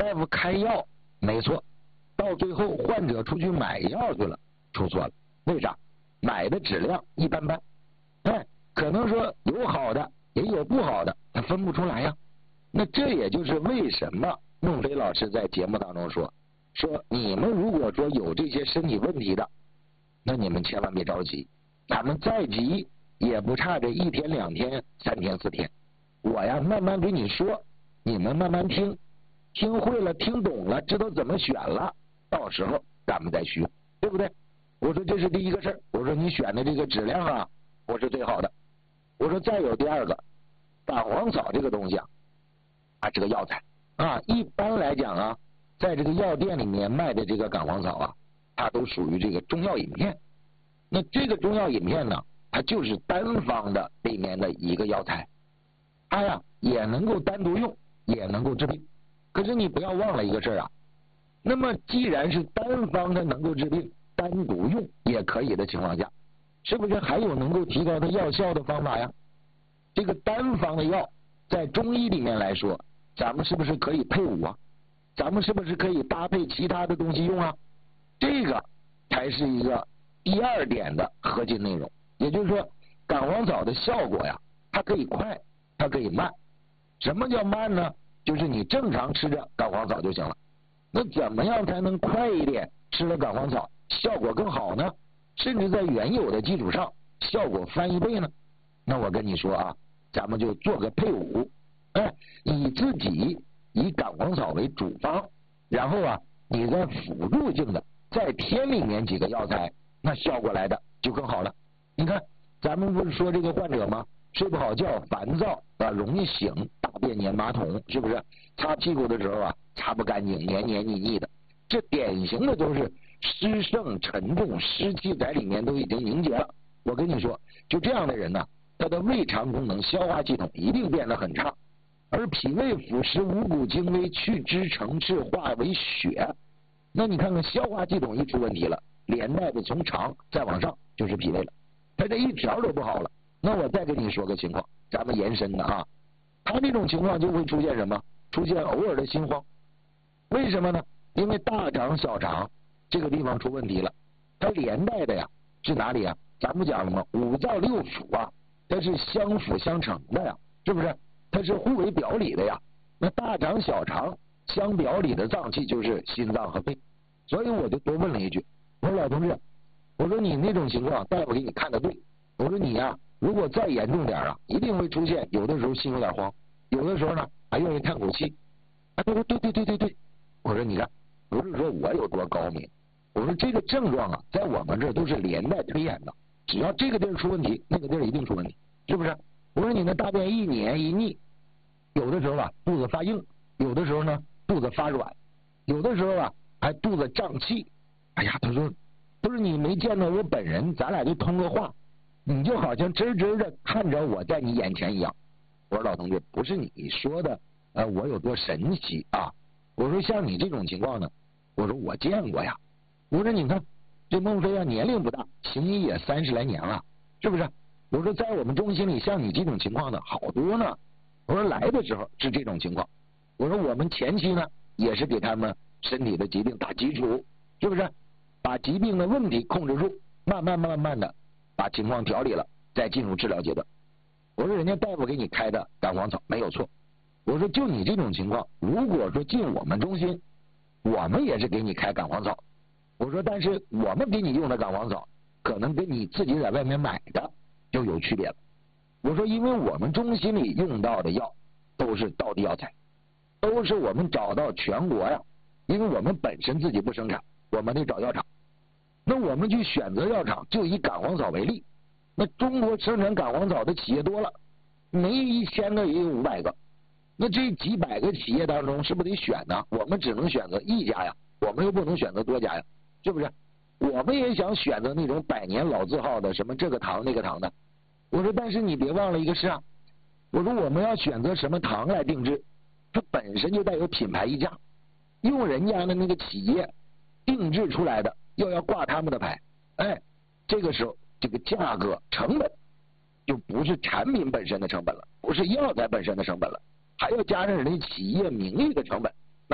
大夫开药，没错，到最后患者出去买药去了，出错了。为啥？买的质量一般般，可能说有好的也有不好的，他分不出来呀。那这也就是为什么孟非老师在节目当中说你们如果说有这些身体问题的，那你们千万别着急，咱们再急也不差这1天2天3天4天，我呀慢慢给你说，你们慢慢听，听会了听懂了，知道怎么选了，到时候咱们再去用，对不对？我说这是第一个事儿，我说你选的这个质量啊不是最好的。我说再有第二个，感黄草这个东西这个药材一般来讲在这个药店里面卖的这个感黄草它都属于这个中药饮片。那这个中药饮片呢，它就是单方的里面的一个药材，它也能够单独用，也能够治病。可是你不要忘了一个事儿那么既然是单方的能够治病，单独用也可以的情况下，是不是还有能够提高它药效的方法呀？这个单方的药在中医里面来说，咱们是不是可以配伍咱们是不是可以搭配其他的东西用这个才是一个第二点的核心内容。也就是说，感黄草的效果它可以快，它可以慢。什么叫慢呢？就是你正常吃着感黄草就行了。那怎么样才能快一点吃了感黄草效果更好呢？甚至在原有的基础上效果翻1倍呢？那我跟你说咱们就做个配伍，你自己以感黄草为主方，然后你再辅助性的再添里面几个药材，那效果来的就更好了。你看咱们不是说这个患者吗？睡不好觉，烦躁容易醒，大便粘马桶，是不是？擦屁股的时候擦不干净，黏黏腻腻的，这典型的都是湿盛沉重，湿气在里面都已经凝结了。我跟你说，就这样的人他的胃肠功能、消化系统一定变得很差，而脾胃腐蚀五谷精微，去脂成赤，化为血。那你看看消化系统一出问题了，连带的从肠再往上就是脾胃了，他这一条都不好了。那我再跟你说个情况，咱们延伸的他这种情况就会出现什么？出现偶尔的心慌。为什么呢？因为大肠小肠这个地方出问题了，它连带的是哪里咱不讲了吗？五脏六腑它是相辅相成的是不是？它是互为表里的那大肠小肠相表里的脏器就是心脏和肺。所以我就多问了一句，我说老同志，我说你那种情况大夫给你看的对，我说你如果再严重点一定会出现有的时候心有点慌，有的时候呢还愿意叹口气。他说对，我说你看，不是说我有多高明，我说这个症状在我们这都是连带推演的，只要这个地儿出问题，那个地儿一定出问题，是不是？我说你那大便一黏一腻，有的时候肚子发硬，有的时候呢肚子发软，有的时候还肚子胀气。哎呀，他说不是你没见到我本人，咱俩就通个话，你就好像真的看着我在你眼前一样。我说老同志，不是你说的我有多神奇我说像你这种情况呢，我说我见过呀。我说你看这孟非年龄不大，行医也30来年了，是不是？我说在我们中心里像你这种情况的好多呢。我说来的时候是这种情况，我说我们前期呢也是给他们身体的疾病打基础，是不是？把疾病的问题控制住，慢慢的把情况调理了，再进入治疗阶段。我说人家大夫给你开的感黄草没有错，我说就你这种情况，如果说进我们中心，我们也是给你开感黄草。我说但是我们给你用的感黄草可能跟你自己在外面买的就有区别了。我说因为我们中心里用到的药都是道地药材，都是我们找到全国因为我们本身自己不生产，我们得找药厂。那我们去选择药厂，就以感黄草为例，那中国生产感黄草的企业多了，没1000个也有500个，那这几百个企业当中是不是得选呢？我们只能选择一家我们又不能选择多家是不是？我们也想选择那种100年老字号的，什么这个糖那个糖的。我说但是你别忘了一个事我说我们要选择什么糖来定制，它本身就带有品牌溢价，用人家的那个企业定制出来的，又要挂他们的牌，这个时候这个价格成本就不是产品本身的成本了，不是药材本身的成本了，还要加上人家企业名誉的成本，